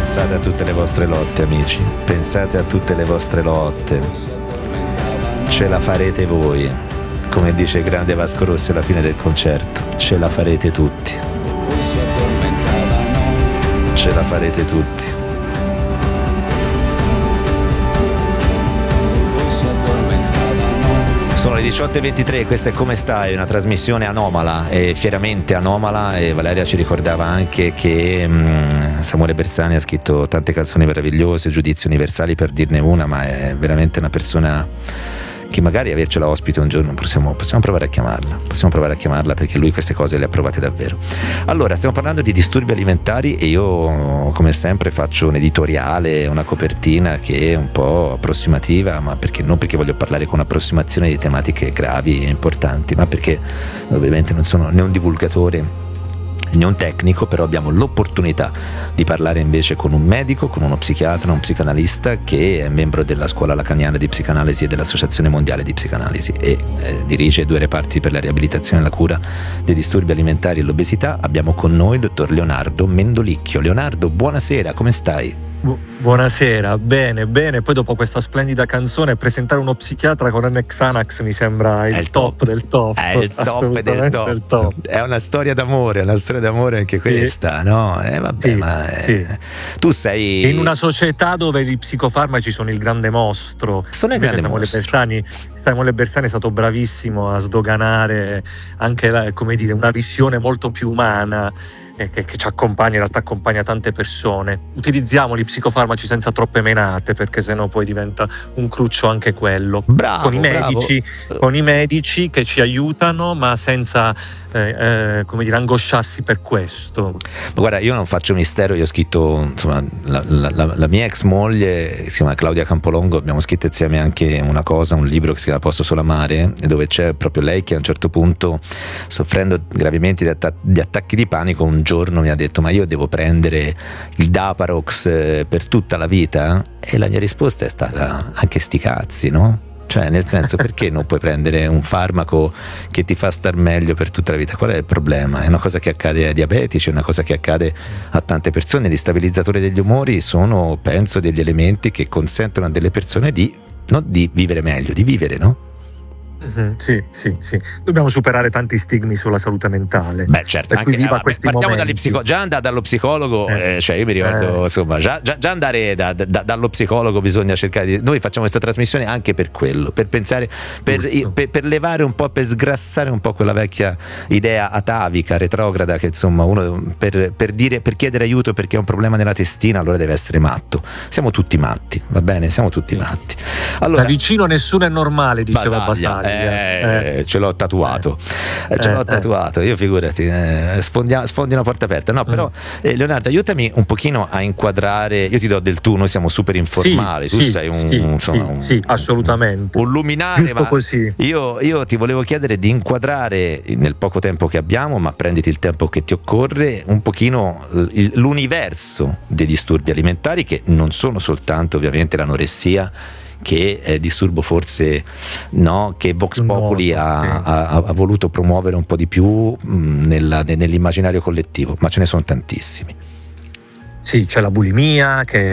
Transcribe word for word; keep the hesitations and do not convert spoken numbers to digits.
Pensate a tutte le vostre lotte, amici, pensate a tutte le vostre lotte, ce la farete voi, come dice il grande Vasco Rossi alla fine del concerto, ce la farete tutti, ce la farete tutti. Sono le diciotto e ventitré, questa è Come Stai, una trasmissione anomala, e fieramente anomala, e Valeria ci ricordava anche che mh, Samuele Bersani ha scritto tante canzoni meravigliose, Giudizi Universali per dirne una, ma è veramente una persona che magari avercela ospite un giorno possiamo, possiamo provare a chiamarla, possiamo provare a chiamarla perché lui queste cose le ha provate davvero. Allora, stiamo parlando di disturbi alimentari e io come sempre faccio un editoriale, una copertina che è un po' approssimativa, ma perché non perché voglio parlare con approssimazione di tematiche gravi e importanti, ma perché ovviamente non sono né un divulgatore né un tecnico, però abbiamo l'opportunità di parlare invece con un medico, con uno psichiatra, un psicanalista che è membro della scuola lacaniana di psicanalisi e dell'Associazione Mondiale di Psicanalisi e eh, dirige due reparti per la riabilitazione e la cura dei disturbi alimentari e l'obesità. Abbiamo con noi il dottor Leonardo Mendolicchio. Leonardo, buonasera, come stai? Bu- Buonasera, bene, bene. Poi dopo questa splendida canzone presentare uno psichiatra con N Xanax mi sembra il, È il top, top. del top. È il top del top. del top. È una storia d'amore, è una storia d'amore anche questa, sì. No? Eh vabbè, Sì, ma eh, sì. tu sei In una società dove gli psicofarmaci sono il grande mostro, Sono il invece grande Samuele mostro. Bersani, Samuele Bersani è stato bravissimo a sdoganare anche la- come dire, una visione molto più umana eh, che, che ci accompagna, in realtà accompagna tante persone. Utilizziamo gli psicofarmaci senza troppe menate, perché sennò poi diventa un cruccio anche quello. bravo, con i bravo. medici, con i medici che ci aiutano, ma senza eh, eh, come dire, angosciarsi per questo. Ma guarda, io non faccio mistero, io ho scritto, insomma, la, la- la- la mia ex moglie, si chiama Claudia Campolongo, abbiamo scritto insieme anche una cosa, un libro che si chiama Posso solo amare, e dove c'è proprio lei che a un certo punto, soffrendo gravemente di, atta- di attacchi di panico, un giorno mi ha detto: ma io devo prendere il Daparox eh, per tutta la vita? E la mia risposta è stata: anche sti cazzi, no? Cioè, nel senso, perché non puoi prendere un farmaco che ti fa star meglio per tutta la vita? Qual è il problema? È una cosa che accade ai diabetici, è una cosa che accade a tante persone. Gli stabilizzatori degli umori sono, penso, degli elementi che consentono a delle persone di, non di vivere meglio, di vivere, no? Mhm, Sì, sì, sì. Dobbiamo superare tanti stigmi sulla salute mentale. Beh, certo, Per cui anche, viva eh, questi partiamo dagli momenti. psico- già andare dallo psicologo, Eh. eh, cioè io mi ricordo, Eh. insomma, già, già- già andare da- da- dallo psicologo bisogna cercare di. Noi facciamo questa trasmissione anche per quello, per pensare, per, Giusto. per- per levare un po', per sgrassare un po' quella vecchia idea atavica, retrograda, che insomma uno per, per dire, per chiedere aiuto perché ha un problema nella testina, allora deve essere matto. Siamo tutti matti, va bene? Siamo tutti matti. Allora, Da vicino nessuno è normale, diceva Basaglia, Basaglia. eh, ce l'ho tatuato, eh, ce Eh, l'ho eh. tatuato, io figurati, eh, sfondia- sfondi una porta aperta. No, però eh, Leonardo, aiutami un pochino a inquadrare. Io ti do del tu, noi siamo super informali, Sì, tu sì, sei un, sì, insomma, sì, un, sì, assolutamente. un luminare, Giusto ma così. io, io ti volevo chiedere di inquadrare nel poco tempo che abbiamo, ma prenditi il tempo che ti occorre, un pochino l- l'universo dei disturbi alimentari, che non sono soltanto ovviamente l'anoressia, che è disturbo forse, no, che Vox No, Populi ha, sì. ha- ha voluto promuovere un po' di più mh, nella- nell'immaginario collettivo, ma ce ne sono tantissimi. Sì, c'è la bulimia che